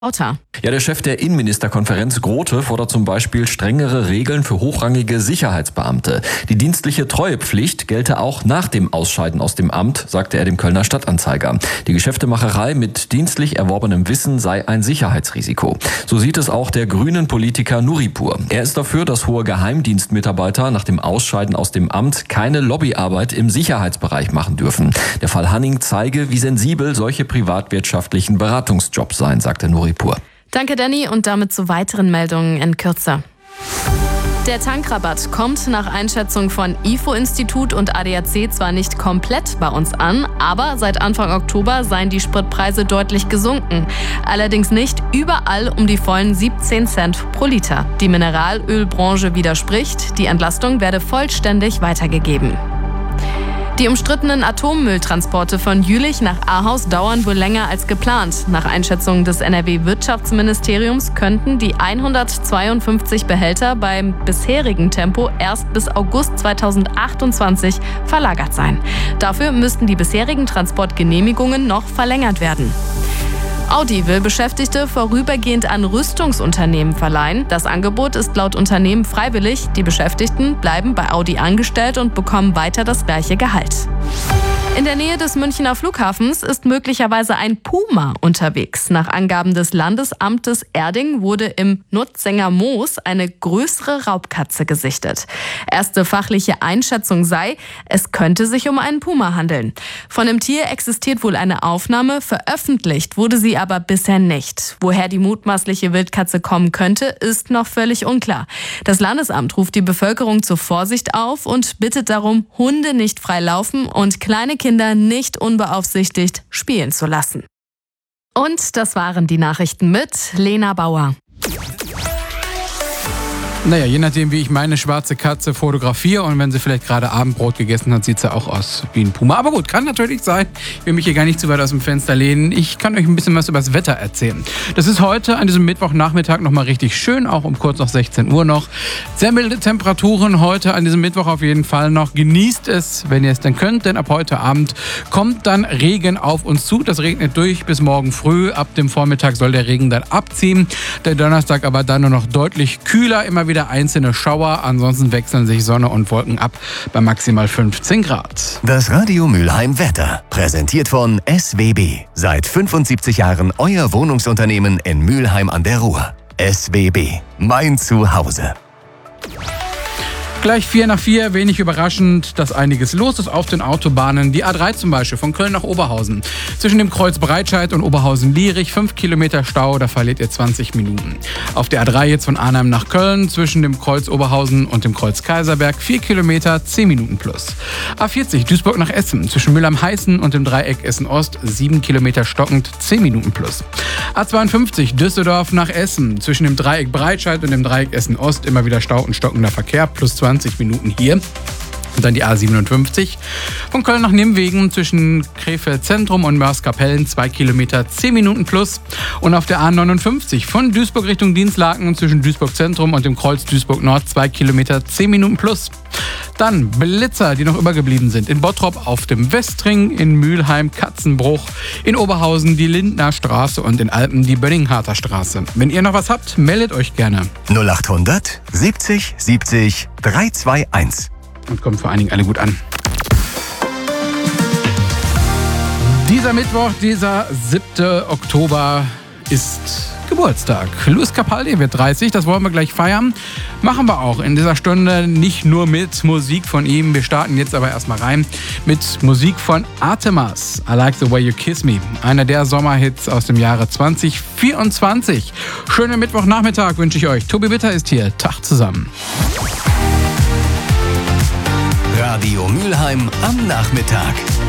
Otter. Ja, der Chef der Innenministerkonferenz Grote fordert zum Beispiel strengere Regeln für hochrangige Sicherheitsbeamte. Die dienstliche Treuepflicht gelte auch nach dem Ausscheiden aus dem Amt, sagte er dem Kölner Stadtanzeiger. Die Geschäftemacherei mit dienstlich erworbenem Wissen sei ein Sicherheitsrisiko. So sieht es auch der grünen Politiker Nuripur. Er ist dafür, dass hohe Geheimdienstmitarbeiter nach dem Ausscheiden aus dem Amt keine Lobbyarbeit im Sicherheitsbereich machen dürfen. Der Fall Hanning zeige, wie sensibel solche privatwirtschaftlichen Beratungsjobs seien, sagte Nuripur. Danke, Danny, und damit zu weiteren Meldungen in Kürze. Der Tankrabatt kommt nach Einschätzung von IFO-Institut und ADAC zwar nicht komplett bei uns an, aber seit Anfang Oktober seien die Spritpreise deutlich gesunken. Allerdings nicht überall um die vollen 17 Cent pro Liter. Die Mineralölbranche widerspricht, die Entlastung werde vollständig weitergegeben. Die umstrittenen Atommülltransporte von Jülich nach Ahaus dauern wohl länger als geplant. Nach Einschätzung des NRW-Wirtschaftsministeriums könnten die 152 Behälter beim bisherigen Tempo erst bis August 2028 verlagert sein. Dafür müssten die bisherigen Transportgenehmigungen noch verlängert werden. Audi will Beschäftigte vorübergehend an Rüstungsunternehmen verleihen. Das Angebot ist laut Unternehmen freiwillig. Die Beschäftigten bleiben bei Audi angestellt und bekommen weiter das gleiche Gehalt. In der Nähe des Münchner Flughafens ist möglicherweise ein Puma unterwegs. Nach Angaben des Landesamtes Erding wurde im Nutzenger Moos eine größere Raubkatze gesichtet. Erste fachliche Einschätzung sei, es könnte sich um einen Puma handeln. Von dem Tier existiert wohl eine Aufnahme, veröffentlicht wurde sie aber bisher nicht. Woher die mutmaßliche Wildkatze kommen könnte, ist noch völlig unklar. Das Landesamt ruft die Bevölkerung zur Vorsicht auf und bittet darum, Hunde nicht frei laufen und kleine Kinder nicht unbeaufsichtigt spielen zu lassen. Und das waren die Nachrichten mit Lena Bauer. Naja, je nachdem, wie ich meine schwarze Katze fotografiere und wenn sie vielleicht gerade Abendbrot gegessen hat, sieht sie auch aus wie ein Puma. Aber gut, kann natürlich sein. Ich will mich hier gar nicht zu weit aus dem Fenster lehnen. Ich kann euch ein bisschen was über das Wetter erzählen. Das ist heute an diesem Mittwochnachmittag nochmal richtig schön, auch um kurz nach 16 Uhr noch. Sehr milde Temperaturen heute an diesem Mittwoch auf jeden Fall noch. Genießt es, wenn ihr es denn könnt, denn ab heute Abend kommt dann Regen auf uns zu. Das regnet durch bis morgen früh. Ab dem Vormittag soll der Regen dann abziehen. Der Donnerstag aber dann nur noch deutlich kühler, immer wieder einzelne Schauer, ansonsten wechseln sich Sonne und Wolken ab bei maximal 15 Grad. Das Radio Mülheim Wetter, präsentiert von SWB. Seit 75 Jahren euer Wohnungsunternehmen in Mülheim an der Ruhr. SWB, mein Zuhause. Gleich 4 nach 4, wenig überraschend, dass einiges los ist auf den Autobahnen. Die A3 zum Beispiel, von Köln nach Oberhausen. Zwischen dem Kreuz Breitscheid und Oberhausen-Lierich 5 Kilometer Stau, da verliert ihr 20 Minuten. Auf der A3 jetzt von Arnhem nach Köln, zwischen dem Kreuz Oberhausen und dem Kreuz Kaiserberg 4 Kilometer, 10 Minuten plus. A40 Duisburg nach Essen, zwischen Mülheim-Heißen und dem Dreieck Essen-Ost 7 Kilometer stockend, 10 Minuten plus. A52 Düsseldorf nach Essen, zwischen dem Dreieck Breitscheid und dem Dreieck Essen-Ost immer wieder Stau und stockender Verkehr, plus 20 Minuten hier. Und dann die A57 von Köln nach Nimwegen zwischen Krefeld Zentrum und Mörs-Kapellen 2 Kilometer, 10 Minuten plus. Und auf der A59 von Duisburg Richtung Dinslaken zwischen Duisburg Zentrum und dem Kreuz Duisburg Nord 2 Kilometer, 10 Minuten plus. Dann Blitzer, die noch übergeblieben sind. In Bottrop auf dem Westring, in Mülheim Katzenbruch, in Oberhausen die Lindner Straße und in Alpen die Bönningharter Straße. Wenn ihr noch was habt, meldet euch gerne. 0800 70 70 321. Und kommt vor allen Dingen alle gut an. Dieser Mittwoch, dieser 7. Oktober ist Geburtstag. Luis Capaldi wird 30, das wollen wir gleich feiern. Machen wir auch in dieser Stunde nicht nur mit Musik von ihm. Wir starten jetzt aber erstmal rein mit Musik von Artemas. I Like the Way You Kiss Me. Einer der Sommerhits aus dem Jahre 2024. Schönen Mittwochnachmittag wünsche ich euch. Tobi Bitter ist hier. Tag zusammen. Radio Mülheim am Nachmittag.